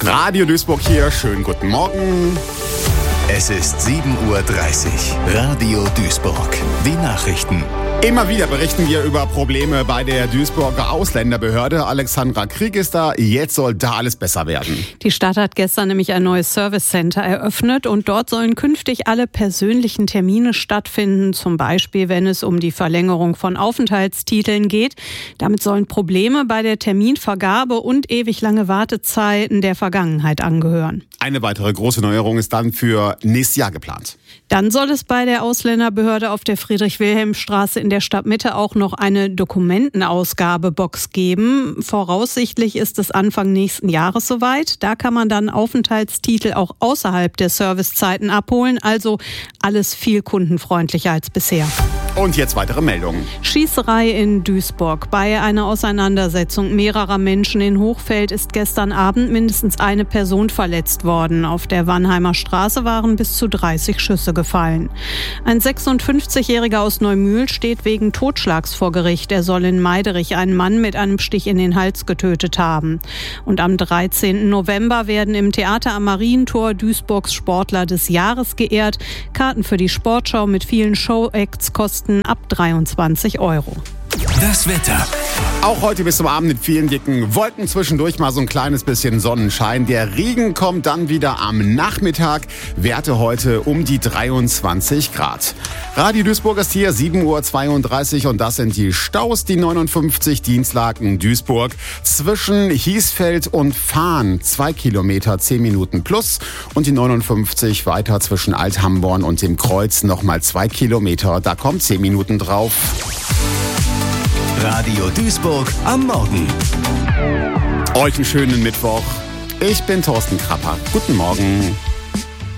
Radio Duisburg hier, schönen guten Morgen. Es ist 7:30 Uhr. Radio Duisburg. Die Nachrichten. Immer wieder berichten wir über Probleme bei der Duisburger Ausländerbehörde. Alexandra Krieg ist da. Jetzt soll da alles besser werden. Die Stadt hat gestern nämlich ein neues Service Center eröffnet und dort sollen künftig alle persönlichen Termine stattfinden. Zum Beispiel, wenn es um die Verlängerung von Aufenthaltstiteln geht. Damit sollen Probleme bei der Terminvergabe und ewig lange Wartezeiten der Vergangenheit angehören. Eine weitere große Neuerung ist dann für nächstes Jahr geplant. Dann soll es bei der Ausländerbehörde auf der Friedrich-Wilhelm-Straße in der Stadtmitte auch noch eine Dokumentenausgabebox geben. Voraussichtlich ist es Anfang nächsten Jahres soweit. Da kann man dann Aufenthaltstitel auch außerhalb der Servicezeiten abholen. Also alles viel kundenfreundlicher als bisher. Und jetzt weitere Meldungen. Schießerei in Duisburg. Bei einer Auseinandersetzung mehrerer Menschen in Hochfeld ist gestern Abend mindestens eine Person verletzt worden. Auf der Wannheimer Straße waren bis zu 30 Schüsse gefallen. Ein 56-Jähriger aus Neumühl steht wegen Totschlags vor Gericht. Er soll in Meiderich einen Mann mit einem Stich in den Hals getötet haben. Und am 13. November werden im Theater am Marientor Duisburgs Sportler des Jahres geehrt. Karten für die Sportschau mit vielen Show-Acts kosten ab 23 €. Das Wetter. Auch heute bis zum Abend mit vielen dicken Wolken, zwischendurch mal so ein kleines bisschen Sonnenschein. Der Regen kommt dann wieder am Nachmittag. Werte heute um die 23 Grad. Radio Duisburg ist hier, 7:32 Uhr und das sind die Staus. Die 59 Dienstlaken Duisburg zwischen Hiesfeld und Fahn 2 Kilometer, 10 Minuten plus. Und die 59 weiter zwischen Althamborn und dem Kreuz nochmal 2 Kilometer. Da kommt 10 Minuten drauf. Radio Duisburg am Morgen. Euch einen schönen Mittwoch. Ich bin Thorsten Krapper. Guten Morgen.